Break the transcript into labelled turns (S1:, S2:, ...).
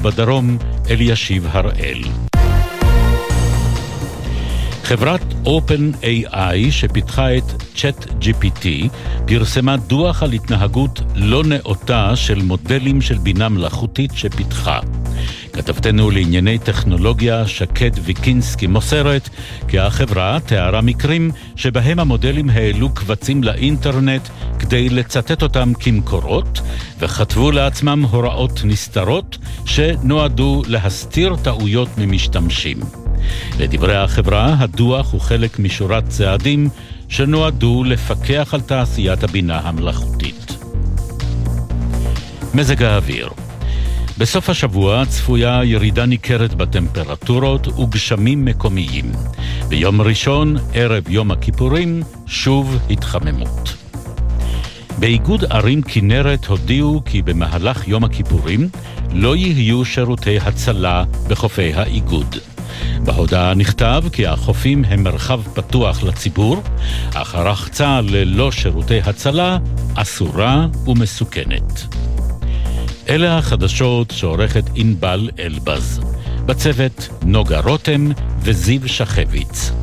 S1: בדרום אלישיב הראל. חברת OpenAI שפיתחה את ChatGPT פרסמה דוח על התנהגות לא נאותה של מודלים של בינה מלאכותית שפיתחה. כתבתנו לענייני טכנולוגיה שקד ויקינסקי מוסרת כי החברה תיארה מקרים שבהם המודלים העלו קבצים לאינטרנט כדי לצטט אותם כמקורות וכתבו לעצמם הוראות נסתרות שנועדו להסתיר טעויות ממשתמשים. לדברי החברה, הדוח הוא חלק משורת צעדים שנועדו לפקח על תעשיית הבינה המלאכותית. מזג האוויר. בסוף השבוע צפויה ירידה ניכרת בטמפרטורות וגשמים מקומיים. ביום ראשון, ערב יום הכיפורים, שוב התחממות. באיגוד ערים כנרת הודיעו כי במהלך יום הכיפורים לא יהיו שירותי הצלה בחופי האיגוד. בהודעה נכתב כי החופים הם מרחב פתוח לציבור, אך הרחצה ללא שירותי הצלה אסורה ומסוכנת. אלה החדשות שעורכת ענבל אלבז. בצוות נוגה רותם וזיו שחביץ.